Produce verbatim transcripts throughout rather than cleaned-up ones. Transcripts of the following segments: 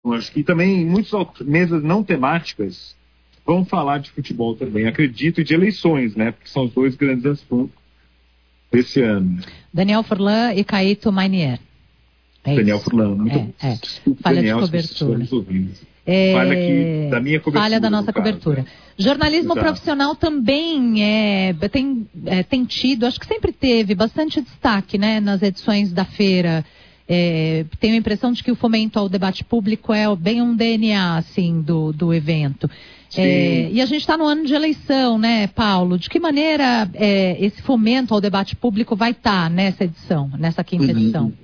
acho que também muitas mesas não temáticas vão falar de futebol também, acredito, e de eleições, né? Porque são os dois grandes assuntos desse ano. Daniel Furlan e Caíto Mainier. É Daniel isso. Furlan, muito é, é. desculpa, Falha Daniel, de cobertura. É... Falha aqui da minha cobertura. Falha da nossa cobertura. Jornalismo Exato. Profissional também é, tem, é, tem tido, acho que sempre teve, bastante destaque, né, nas edições da feira. É, tenho a impressão de que o fomento ao debate público é bem um D N A assim, do, do evento. É, e a gente está no ano de eleição, né, Paulo? De que maneira é, esse fomento ao debate público vai estar tá nessa edição, nessa quinta uhum. edição?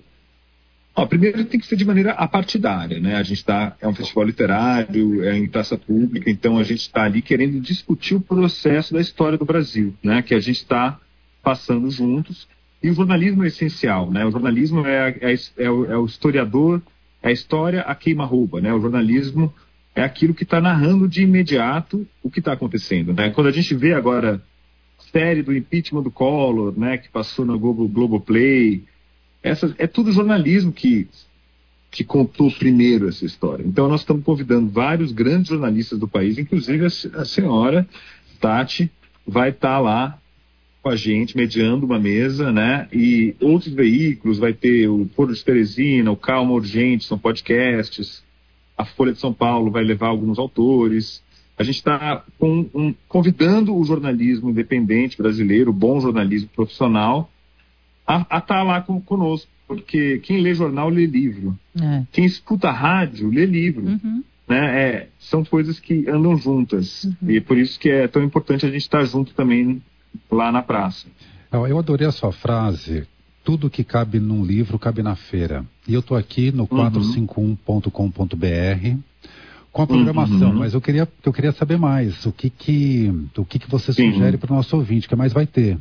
Ó, primeiro tem que ser de maneira apartidária, né? A gente está, é um festival literário, é em praça pública, então a gente está ali querendo discutir o processo da história do Brasil, né? Que a gente está passando juntos. E o jornalismo é essencial, né? O jornalismo é, é, é, o, é o historiador, é a história a queima-roupa, né? O jornalismo é aquilo que está narrando de imediato o que está acontecendo, né? Quando a gente vê agora a série do impeachment do Collor, né? Que passou no Globo, Globoplay, essa, é tudo jornalismo que, que contou primeiro essa história. Então nós estamos convidando vários grandes jornalistas do país, inclusive a, a senhora Tati vai estar tá lá com a gente, mediando uma mesa, né? E outros veículos, vai ter o Foro de Teresina, o Calma Urgente, são podcasts, a Folha de São Paulo vai levar alguns autores. A gente está um, convidando o jornalismo independente brasileiro, o bom jornalismo profissional, a estar tá lá com, conosco, porque quem lê jornal lê livro, é. Quem escuta rádio lê livro, uhum. né? É, são coisas que andam juntas, uhum. E por isso que é tão importante a gente estar tá junto também lá na praça. Eu adorei a sua frase, tudo que cabe num livro cabe na feira. E eu estou aqui no quatro cinco um ponto com ponto b r com a programação, uhum. mas eu queria, eu queria saber mais, o que que, o que, que você Sim. sugere para o nosso ouvinte, o que mais vai ter?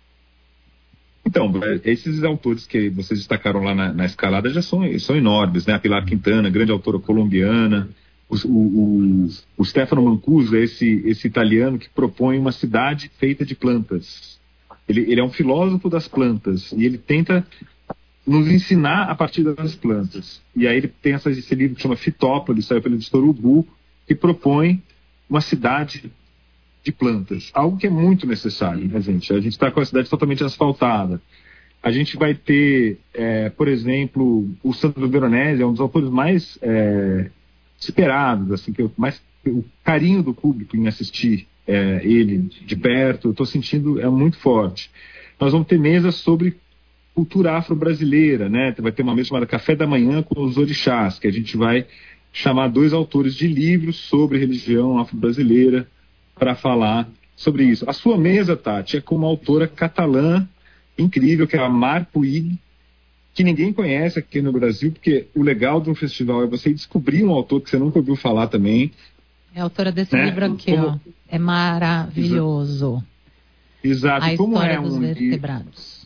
Então, esses autores que vocês destacaram lá na, na escalada já são, são enormes, né? A Pilar Quintana, grande autora colombiana, o, o, o, o Stefano Mancuso, esse, esse italiano que propõe uma cidade feita de plantas. Ele, ele é um filósofo das plantas e ele tenta nos ensinar a partir das plantas. E aí ele tem essa, esse livro que chama Fitópolis, saiu pela editora Ubu, que propõe uma cidade de plantas, algo que é muito necessário, né, gente? A gente está com a cidade totalmente asfaltada. A gente vai ter, é, por exemplo, o Sandro Veronese, é um dos autores mais é, esperados, assim, que eu, mais, o carinho do público em assistir é, ele de perto, eu estou sentindo, é muito forte. Nós vamos ter mesas sobre cultura afro-brasileira, né? Vai ter uma mesa chamada Café da Manhã com os Orixás, que a gente vai chamar dois autores de livros sobre religião afro-brasileira para falar sobre isso. A sua mesa, Tati, é com uma autora catalã incrível, que é a Mar Puig, que ninguém conhece aqui no Brasil, porque o legal de um festival é você descobrir um autor que você nunca ouviu falar também. É a autora desse né? livro aqui, como... ó. É maravilhoso. Exato. A como história é dos um... vertebrados.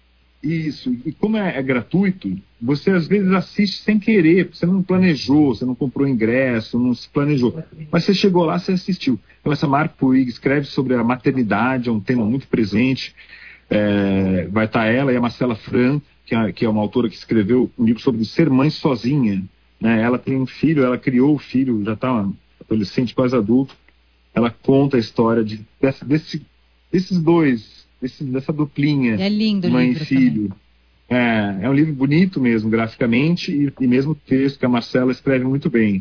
Isso, e como é, é gratuito, você às vezes assiste sem querer, você não planejou, você não comprou ingresso, não se planejou, mas você chegou lá, você assistiu. Então essa Mar Puig escreve sobre a maternidade, é um tema muito presente, é, vai estar ela e a Marcela Franco, que é, que é uma autora que escreveu um livro sobre ser mãe sozinha, né? Ela tem um filho, ela criou o filho, já está adolescente, quase adulto, ela conta a história de, desse, desse, desses dois, Esse, dessa duplinha, é lindo mãe o livro e filho. É, é um livro bonito mesmo, graficamente, e, e mesmo o texto que a Marcela escreve muito bem.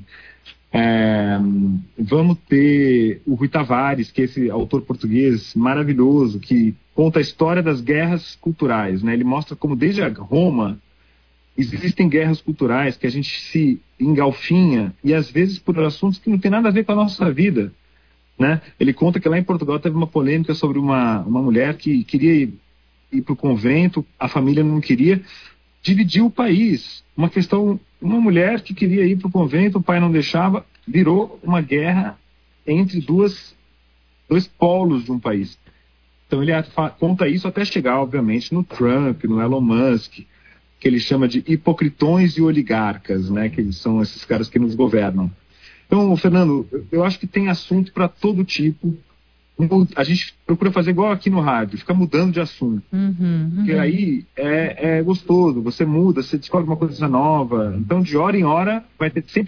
É, vamos ter o Rui Tavares, que é esse autor português maravilhoso, que conta a história das guerras culturais, né? Ele mostra como desde a Roma existem guerras culturais que a gente se engalfinha, e às vezes por assuntos que não tem nada a ver com a nossa vida. Né? Ele conta que lá em Portugal teve uma polêmica sobre uma, uma mulher que queria ir, ir para o convento, a família não queria, dividiu o país. Uma questão, uma mulher que queria ir para o convento, o pai não deixava, virou uma guerra entre duas, dois polos de um país. Então ele conta isso até chegar, obviamente, no Trump, no Elon Musk, que ele chama de hipocritões e oligarcas, né? Que são esses caras que nos governam. Então, Fernando, eu acho que tem assunto para todo tipo. A gente procura fazer igual aqui no rádio, ficar mudando de assunto. Uhum, uhum. Porque aí é, é gostoso, você muda, você descobre uma coisa nova. Então, de hora em hora, vai ter sempre